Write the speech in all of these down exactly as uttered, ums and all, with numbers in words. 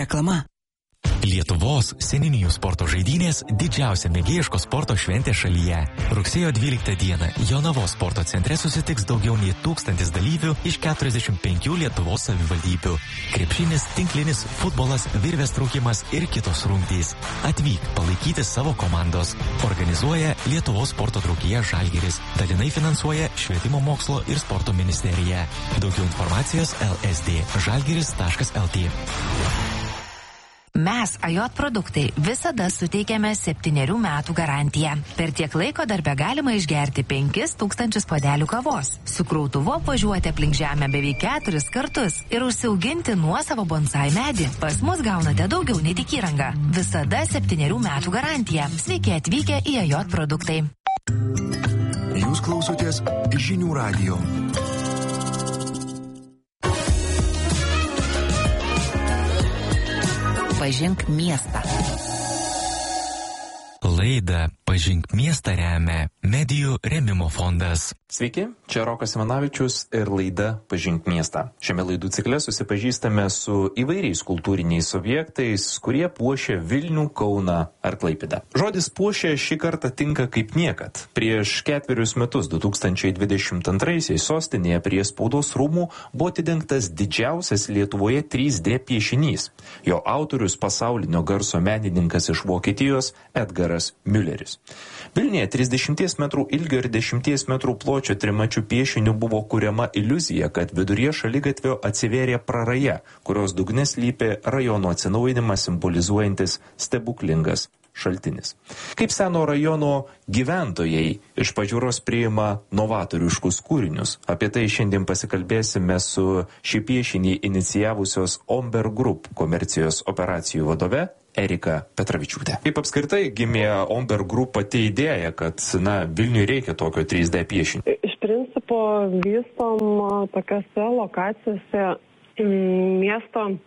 Reklama. Lietuvos seniūnijų sporto žaidynės – didžiausia mėgėjiško sporto šventė šalyje. Rugsėjo dvyliktą dieną Jonavos sporto centre susitiks daugiau nei tūkstantis dalyvių iš keturiasdešimt penkių Lietuvos savivaldybių. Krepšinis, tinklinis, futbolas, virvės traukimas ir kitos rungtys. Atvyk palaikyti savo komandos. Organizuoja Lietuvos sporto draugija Žalgiris. Dalinai finansuoja Švietimo mokslo ir sporto ministerija. Daugiau informacijos L S D žalgiris taškas L T. Mes, Ajot produktai, visada suteikiame septynerių metų garantiją. Per tiek laiko darbe galima išgerti penkis tūkstančius puodelių kavos, su krautuvu apvažiuoti aplink žemę beveik keturis kartus ir užsiauginti nuosavo bonsai medį. Pas mus gaunate daugiau nei tik įrangą. Visada septynerių metų garantija. Sveiki atvykę į Ajot produktai. Jūs klausotės Žinių radijo. Pažink miestą. Laidą Pažink miestą remia Medijų rėmimo fondas. Sveiki, čia Rokas Ivanavičius ir laida Pažink miestą. Šiame laidų cikle susipažįstame su įvairiais kultūriniais objektais, kurie puošia Vilnių, Kauną ar Klaipėdą. Žodis puošia šį kartą tinka kaip niekad. Prieš ketverius metus, du tūkstančiai dvidešimt antraisiais, sostinėje prie Spaudos rūmų buvo atidengtas didžiausias Lietuvoje trys D piešinys. Jo autorius pasaulinio garso menininkas iš Vokietijos Edgaras Mülleris. Vilniuje trisdešimties metrų ilgio ir dešimties metrų pločio trimačių piešinių buvo kuriama iliuzija, kad viduryje šaligatvio atsivėrė praraja, kurios dugne slypi rajono atsinaujinimą simbolizuojantis stebuklingas šaltinis. Kaip seno rajono gyventojai iš pažiūros priima novatoriškus kūrinius. Apie tai šiandien pasikalbėsime su šį piešinį inicijavusios Omber Group komercijos operacijų vadove Erika Petravičiūtė. Kaip apskritai gimė Omber Group pati idėja, kad na, Vilniui reikia tokio trys D piešinio? Iš principo vystom tokiose lokacijose miesto e,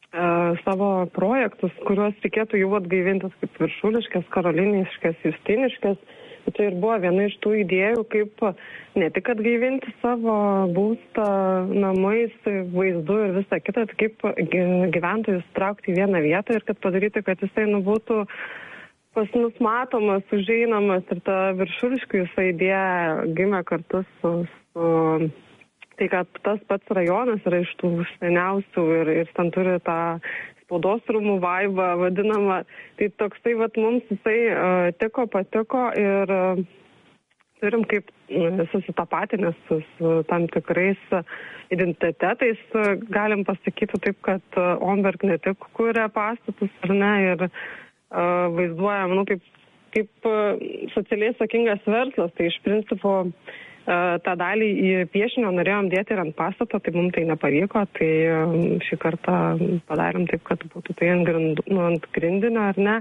savo projektus, kuriuos reikėtų jau atgaivintis kaip Viršuliškės, Karoliniškės, Justiniškės. Tai ir buvo viena iš tų idėjų, kaip ne tik atgaivinti savo būstą namais, vaizdu ir visą kitą, tai kaip gyventojus traukti į vieną vietą ir kad padaryti, kad jisai nu, būtų pas mus matomas, užeinamas. Ir ta Viršuliškių visą idėja gimė kartu su, su tai, kad tas pats rajonas yra iš tų seniausių ir, ir ten turi tą Spaudos rūmų vaibą vadinamą. Tai toksai vat mums jisai uh, tiko, patiko ir uh, turim kaip uh, susitapatinę su, su tam tikrais uh, identitetais. Uh, galim pasakyti taip, kad uh, Omberg ne tik kuria pastatus, ar ne, ir uh, vaizduojam, nu, kaip, kaip uh, socialiai sakingas verslas. Tai iš principo tą dalį į piešinio norėjom dėti ir ant pastato, tai mums tai nepavyko, tai šį kartą padarėm taip, kad būtų tai ant, grindu, nu, ant grindinio, ar ne.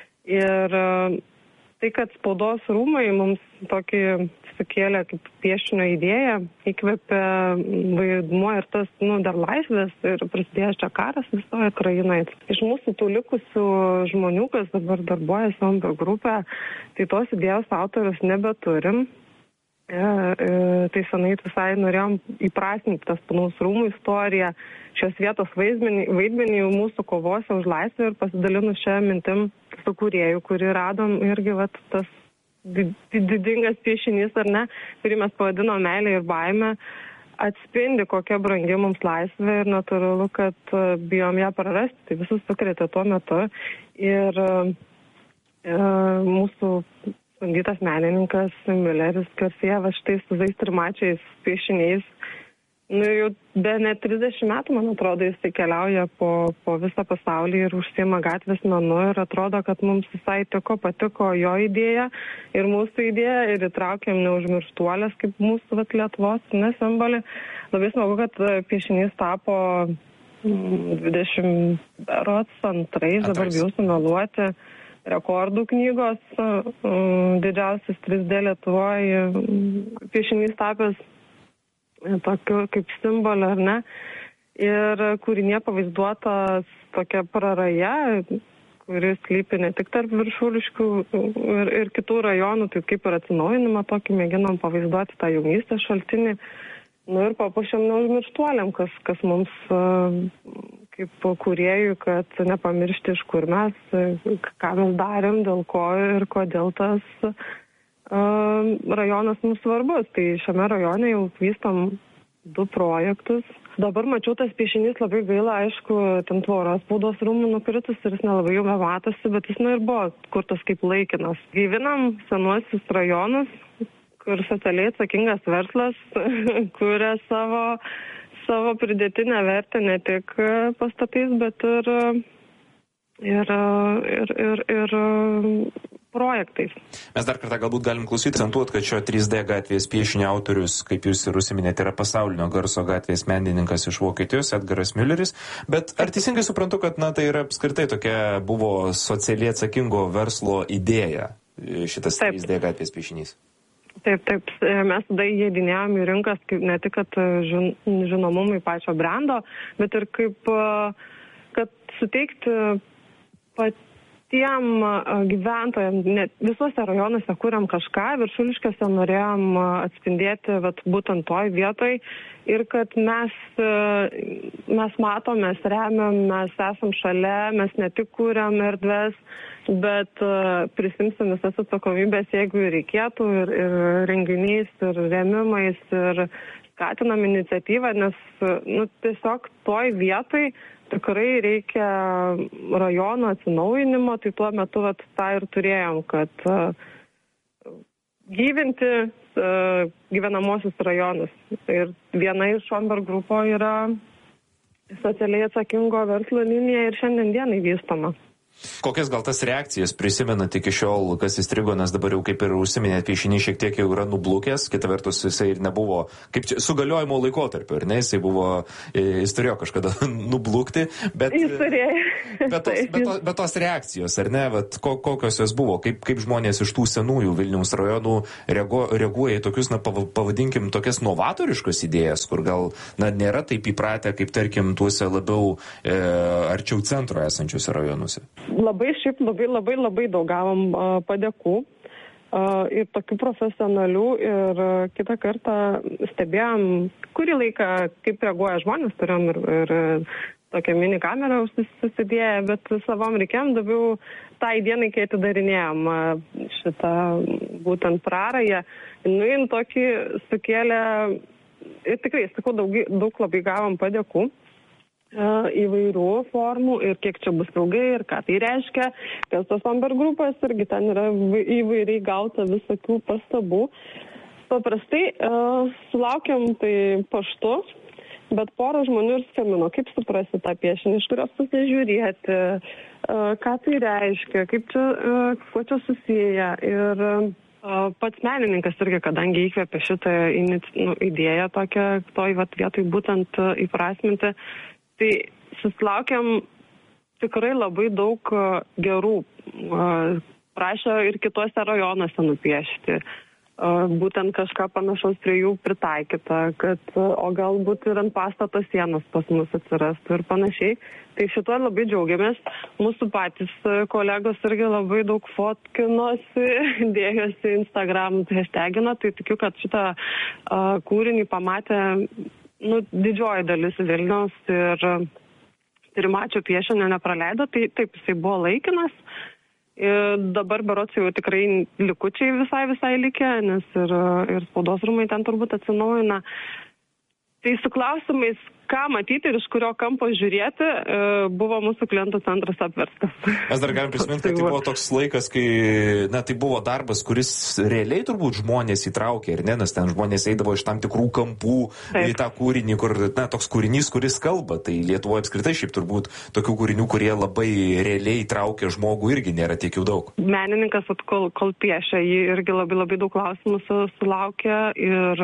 Ir tai, kad Spaudos rūmai mums tokį sukėlė kaip piešinio idėją, įkvėpė vaidmuo ir tas, nu, dar laisvės ir prasidėjęs čia karas visoje Ukrainoje. Iš mūsų tų likusių žmonių, kas dabar darbuojasi Omber grupė, tai tos idėjos autorius nebeturim. Ja, tai senai visai norėjom įprasminti tas Spaudos rūmų istoriją, šios vietos vaidmenį, vaidmenį mūsų kovose už laisvę ir pasidalinus šią mintim su kūrėju, kurį radom irgi vat, tas didingas piešinys, ar ne, kurį mes pavadinom meilė ir baimė, atspindi, kokia brangi mums laisvė ir natūralu, kad bijom ją prarasti. Tai visus sukrėtė tuo metu ir e, mūsų bandytas menininkas Mülleris Garsievas štai su tais trimačiais piešiniais. Nu, jau be net trisdešimt metų, man atrodo, jis tai keliauja po, po visą pasaulį ir užsiima gatvės menu ir atrodo, kad mums visai tiko, patiko jo idėja ir mūsų idėja ir įtraukėm neužmirštuolės kaip mūsų vat, Lietuvos ne simbolį. Labai smagu, kad piešinys tapo dvidešimt antrais, dabar bijau sumeluoti, rekordų knygos, didžiausias trys D Lietuvoje piešinys tapęs tokiu kaip simboliu, ar ne. Ir kūrinė pavaizduotas tokia praraja, kuris slypi ne tik tarp Viršuliškių ir, ir kitų rajonų, tai kaip ir atsinaujinimą tokį mėginom pavaizduoti tą jaunystės šaltinį. Nu ir papuošiam neužmirštuoliam, kas, kas mums kaip kūrėjų, kad nepamiršti, iš kur mes, ką mes darėm, dėl ko ir kodėl tas uh, rajonas mums svarbus. Tai šiame rajone jau vystom du projektus. Dabar mačiau, tas piešinys labai gaila, aišku, ten tvoros spaudos rūmų nukritus ir jis nelabai jau matosi, bet jis nu ir buvo kurtas kaip laikinas. Gaivinam senuosius rajonus, kur socialiai atsakingas verslas kuria savo savo pridėtinę vertę ne tik pastatais, bet ir, ir, ir, ir, ir projektais. Mes dar kartą galbūt galim klausyti, akcentuoti, kad šio trys D gatvės piešinio autorius, kaip jūs ir užsiminėte, yra pasaulinio garso gatvės menininkas iš Vokietijos, Edgaras Mülleris. Bet ar teisingai suprantu, kad na, tai yra apskritai tokia buvo socialiai atsakingo verslo idėja, šitas Taip. trys D gatvės piešinys? Taip, taip, mes tada įėdinėjom į rinkas kaip ne tik kad žin, žinomumai pačio brando, bet ir kaip, kad suteikti patiem gyventojams, net visuose rajonuose kuriam kažką, Viršuliškėse norėjom atspindėti vat, būtent toj vietoj ir kad mes, mes matom, mes remiam, mes esam šalia, mes ne tik kuriam erdves, bet uh, prisimsim visas atsakomybės, jeigu reikėtų, ir, ir renginys, ir rėmimais, ir skatinam iniciatyvą, nes nu, tiesiog toj vietoj tikrai reikia rajono atsinaujinimo, tai tuo metu vat, tą ir turėjom, kad uh, gyvinti uh, gyvenamosius rajonus. Ir viena iš Schomberg grupo yra socialiai atsakingo verslo linija ir šiandien dienai vystoma. Kokias gal tas reakcijas prisimenat iki šiol, kas įstrigo, nes dabar jau kaip ir užsiminėt, piešinys šiek tiek jau yra nublukęs, kita vertus jisai ir nebuvo, kaip čia, sugaliojimo laikotarpio, ar ne, jisai buvo, jis turėjo kažkada nublukti, bet, jis turėjo. bet, tos, bet, tos, bet tos reakcijos, ar ne, bet kokios jos buvo, kaip, kaip žmonės iš tų senųjų Vilniaus rajonų reago, reaguoja į tokius, na, pavadinkim, tokias novatoriškas idėjas, kur gal, na, nėra taip įpratę, kaip, tarkim, tuose labiau e, arčiau centro esančiuose rajonuose. Labai šiaip labai labai labai daug gavom uh, padėkų uh, ir tokių profesionalių ir uh, kitą kartą stebėjom, kurį laiką kaip reaguoja žmonės, turėjom ir, ir tokią mini kamerą susidėję, bet savom reikėjom daugiau tai dienai, kai atidarinėjom uh, šitą būtent prarąją, nu, jin tokį sukėlė ir tikrai, sakau, daug, daug labai gavom padėkų įvairių formų ir kiek čia bus ilgai ir ką tai reiškia. Dėl tos Schomberg grupos irgi ten yra įvairiai gauta visokių pastabų. Paprastai uh, sulaukiam tai paštu, bet porą žmonių ir skambino, kaip suprasti tą piešinį, iš kurios pusės žiūrėti, uh, ką tai reiškia, kaip čia, uh, kuo čia susiję. Ir uh, pats menininkas irgi, kadangi įkvėpė šitą inic, nu, idėją tokią, toj vat, vietoj būtent uh, įprasminti, tai susilaukiam tikrai labai daug gerų. Prašė ir kitose rajonuose nupiešti. Būtent kažką panašaus prie jų pritaikyta, kad, o galbūt ir ant pastato sienos pas mus atsirastų ir panašiai. Tai šituo labai džiaugiamės. Mūsų patys kolegos irgi labai daug fotkinosi, dėjosi Instagram, hashtagino, tai tikiu, kad šitą uh, kūrinį pamatė nu, didžioji dalis Vilniaus ir trimačio piešinio nepraleido, tai taip, jisai buvo laikinas. Ir dabar berods jau tikrai likučiai visai visai likę, nes ir, ir spaudos rūmai ten turbūt atsinaujina. Tai su klausimais, ką matyti ir iš kurio kampo žiūrėti, buvo mūsų klientų centras apverstas. Mes dar galim prisiminti, kad tai buvo toks laikas, kai, na, tai buvo darbas, kuris realiai turbūt žmonės įtraukė, ir ne, nes ten žmonės eidavo iš tam tikrų kampų Taip. Į tą kūrinį, kur, na, toks kūrinys, kuris kalba. Tai Lietuvoje apskritai šiaip turbūt tokių kūrinių, kurie labai realiai įtraukia žmogų, irgi nėra tiek jau daug. Menininkas, kol, kol piešia, jį irgi labai labai daug klausimų sulaukia ir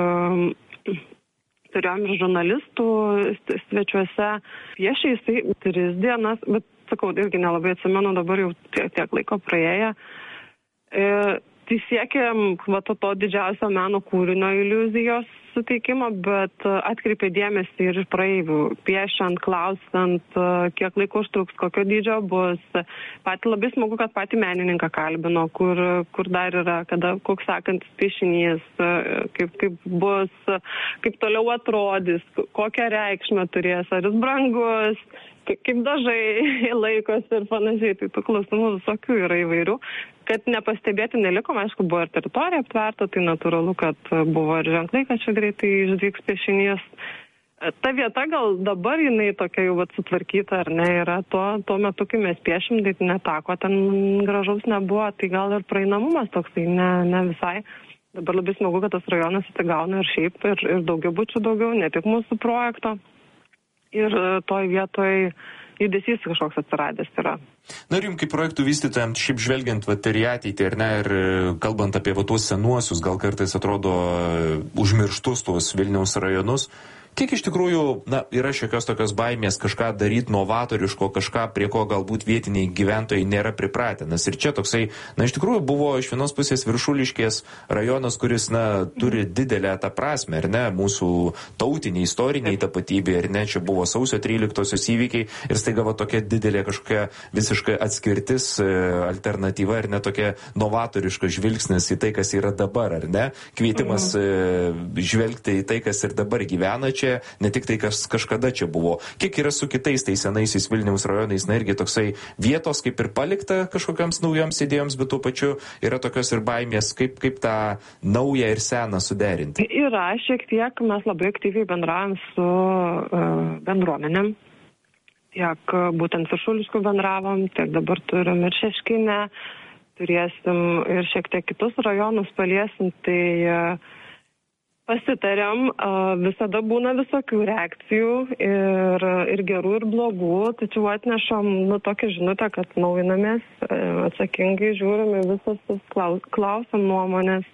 turėjom ir žurnalistų svečiuose piešė, jisai tris dienas, bet sakau, irgi nelabai atsimenu, dabar jau tiek, tiek laiko praėję. E, tai siekėm va, to, to didžiausio meno kūrinio iliuzijos suteikimo, bet atkreipė dėmesį ir praeivių, piešiant, klausant, kiek laiko užtruks, kokio dydžio bus. Pati labai smagu, kad patį menininką kalbino, kur, kur dar yra, kada, koks sakantis piešinys, kaip, kaip bus, kaip toliau atrodys, kokią reikšmę turės, ar jis brangus. kaip dažai laikosi ir panašiai. Tai tų klausimų visokių yra įvairių. Kad nepastebėti nelikom, aišku, buvo ir teritorija aptverta, tai natūralu, kad buvo ir ženklai, kad čia greitai išdygs piešinys. Ta vieta gal dabar jinai tokia jau vat, sutvarkyta ar ne yra. Tuo, tuo metu, kai mes piešim, tai netako ten gražaus nebuvo, tai gal ir praeinamumas toksai ne, ne visai. Dabar labai smagu, kad tas rajonas atsigauna ir šiaip, ir, ir daugiabučių daugiau, ne tik mūsų projekto. Ir toj vietoj judesys kažkoks atsiradęs yra. Na ir jums kaip projektų vystytojams, šiaip žvelgiant vat, ir į ateitį, ar ne, ir kalbant apie vat, tuos senuosius, gal kartais atrodo užmirštus tuos Vilniaus rajonus, kiek iš tikrųjų na, yra šiokios tokios baimės kažką daryti novatoriško, kažką, prie ko galbūt vietiniai gyventojai nėra pripratę. Nes ir čia toksai, na iš tikrųjų buvo iš vienos pusės Viršuliškės rajonas, kuris, na, turi didelę tą prasme, ar ne, mūsų tautiniai, istoriniai tapatybė, ar ne, čia buvo sausio tryliktosios įvykiai ir staiga va tokia didelė kažkokia visiškai atskirtis, alternatyva, ar ne, tokia novatoriška žvilgsnis į tai, kas yra dabar, ar ne, kvietimas mm. žvelgti į tai, kas ir dabar gyvena čia, ne tik tai, kas kažkada čia buvo. Kiek yra su kitais tais senaisiais Vilniaus rajonais, na irgi toksai vietos kaip ir palikta kažkokiams naujoms idėjoms, bet tuo pačiu yra tokios ir baimės, kaip, kaip tą naują ir seną suderinti. Yra šiek tiek, mes labai aktyviai bendravom su uh, bendruomenėm. Tiek uh, būtent su Šuliškiu bendravom, tiek dabar turim ir Šeškinę, turėsim ir šiek tiek kitus rajonus paliesim, tai uh, pasitarėm, visada būna visokių reakcijų ir, ir gerų, ir blogų, tačiau atnešam nu, tokią žinutę, kad naujinamės, atsakingai žiūrime visus, klaus, klausom nuomonės,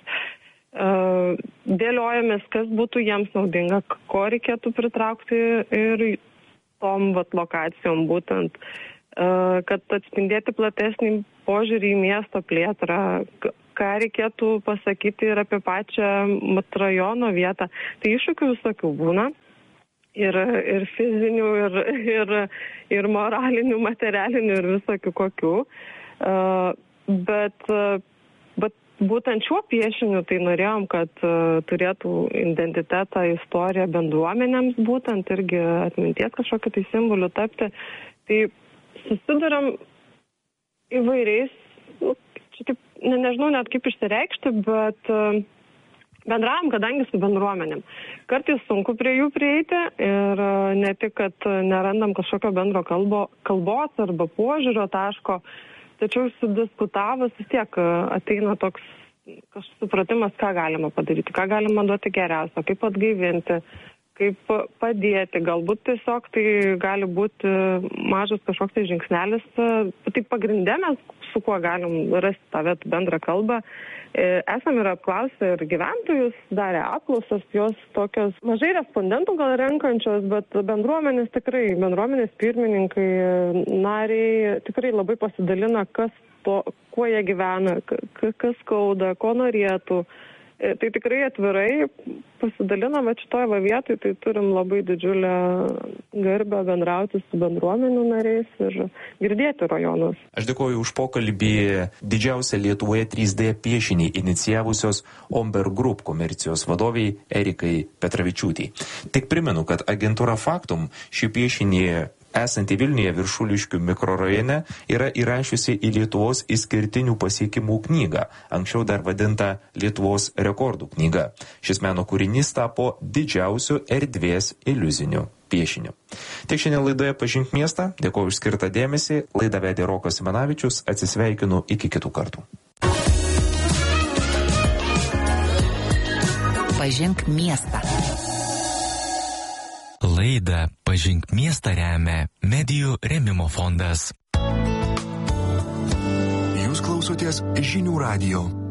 dėliojamės, kas būtų jiems naudinga, ko reikėtų pritraukti ir tom vat, lokacijom būtent, kad atspindėti platesnį požiūrį į miesto plėtrą, ką reikėtų pasakyti ir apie pačią mat, rajono vietą. Tai iššūkių visokių būna. Ir, ir fizinių, ir, ir, ir moralinių, materialinių, ir visokių kokių. Uh, bet, uh, bet būtent šiuo piešiniu tai norėjom, kad uh, turėtų identitetą, istoriją bendruomenėms būtent, irgi atminties kažkokį tai simbolių tapti. Tai susiduriam įvairiais, nu, čia taip, ne, nežinau net kaip išsireikšti, bet uh, bendravom, kadangi su bendruomenėm. Kartais sunku prie jų prieiti ir uh, ne tik, kad nerandam kažkokio bendro kalbo, kalbos arba požiūrio taško, tačiau sudiskutavus vis tiek uh, ateina toks kažkoks supratimas, ką galima padaryti, ką galima duoti geriausio, kaip atgaivinti, kaip padėti. Galbūt tiesiog tai gali būti mažas kažkoks tai žingsnelis. Tai pagrindė mes su kuo galim rasti tą bendrą kalbą. Esam ir apklausę ir gyventojus, darę apklausas, jos tokios mažai respondentų gal renkančios, bet bendruomenės tikrai, bendruomenės pirmininkai, nariai tikrai labai pasidalina, kas to, kuo jie gyvena, kas skauda, ko norėtų. Tai tikrai atvirai pasidalina, bet šitoje va vietoj tai turim labai didžiulę garbę bendrauti su bendruomenių nariais ir girdėti rajonus. Aš dėkoju už pokalbį didžiausią Lietuvoje trys D piešinį inicijavusios Omber Group komercijos vadoviai Erikai Petravičiūtei. Tik primenu, kad agentūra Faktum šį piešinį esantį Vilniuje Viršuliškių mikrorajone yra įrašiusi į Lietuvos išskirtinių pasiekimų knygą, anksčiau dar vadinta Lietuvos rekordų knyga. Šis meno kūrinys tapo didžiausiu erdvės iliuziniu piešiniu. Tiek šiandien laidoje Pažink miestą, dėkoju už skirtą dėmesį, laidą vedė Rokas Simanavičius, atsisveikinu iki kitų kartų. Pažink miestą. Laidą Pažink miestą remia Medijų rėmimo fondas. Jūs klausotės Žinių radijo.